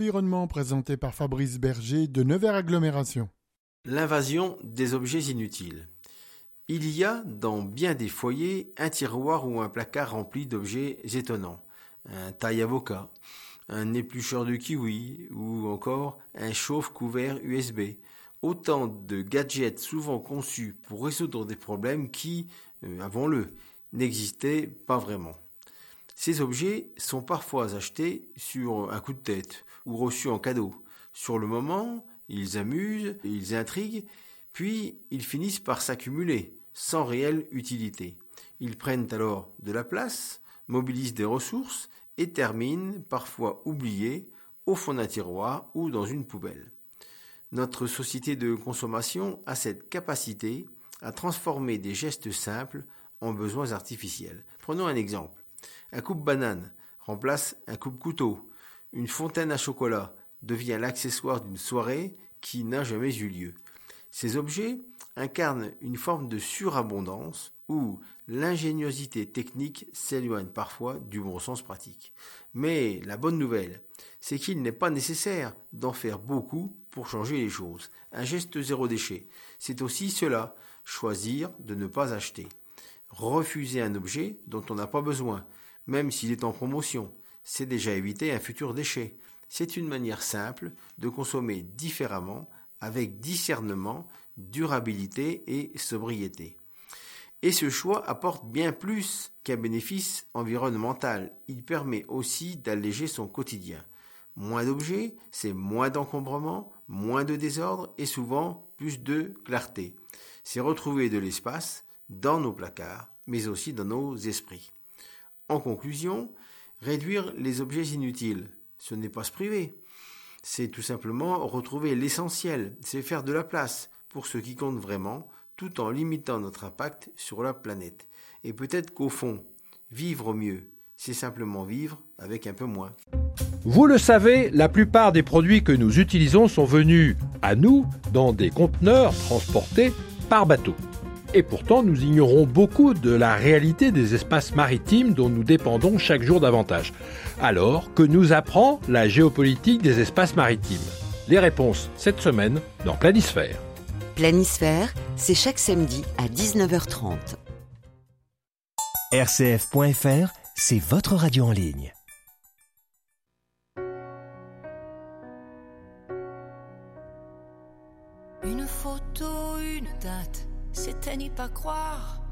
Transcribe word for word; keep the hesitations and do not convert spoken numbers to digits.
Environnement présenté par Fabrice Berger de Nevers Agglomération. L'invasion des objets inutiles. Il y a dans bien des foyers un tiroir ou un placard rempli d'objets étonnants. Un taille-avocat, un éplucheur de kiwi ou encore un chauffe-couvert U S B. Autant de gadgets souvent conçus pour résoudre des problèmes qui, euh, avouons-le, n'existaient pas vraiment. Ces objets sont parfois achetés sur un coup de tête ou reçus en cadeau. Sur le moment, ils amusent, ils intriguent, puis ils finissent par s'accumuler, sans réelle utilité. Ils prennent alors de la place, mobilisent des ressources et terminent, parfois oubliés, au fond d'un tiroir ou dans une poubelle. Notre société de consommation a cette capacité à transformer des gestes simples en besoins artificiels. Prenons un exemple. Un coupe-banane remplace un coupe-couteau. Une fontaine à chocolat devient l'accessoire d'une soirée qui n'a jamais eu lieu. Ces objets incarnent une forme de surabondance où l'ingéniosité technique s'éloigne parfois du bon sens pratique. Mais la bonne nouvelle, c'est qu'il n'est pas nécessaire d'en faire beaucoup pour changer les choses. Un geste zéro déchet, c'est aussi cela, choisir de ne pas acheter. Refuser un objet dont on n'a pas besoin, même s'il est en promotion, c'est déjà éviter un futur déchet. C'est une manière simple de consommer différemment, avec discernement, durabilité et sobriété. Et ce choix apporte bien plus qu'un bénéfice environnemental. Il permet aussi d'alléger son quotidien. Moins d'objets, c'est moins d'encombrement, moins de désordre et souvent plus de clarté. C'est retrouver de l'espace dans nos placards, mais aussi dans nos esprits. En conclusion, réduire les objets inutiles, ce n'est pas se priver. C'est tout simplement retrouver l'essentiel, c'est faire de la place pour ce qui compte vraiment, tout en limitant notre impact sur la planète. Et peut-être qu'au fond, vivre mieux, c'est simplement vivre avec un peu moins. Vous le savez, la plupart des produits que nous utilisons sont venus à nous dans des conteneurs transportés par bateau. Et pourtant, nous ignorons beaucoup de la réalité des espaces maritimes dont nous dépendons chaque jour davantage. Alors, que nous apprend la géopolitique des espaces maritimes ? Les réponses cette semaine dans Planisphère. Planisphère, c'est chaque samedi à dix-neuf heures trente. R C F point F R, c'est votre radio en ligne. Une photo, une date, c'était n'y pas croire.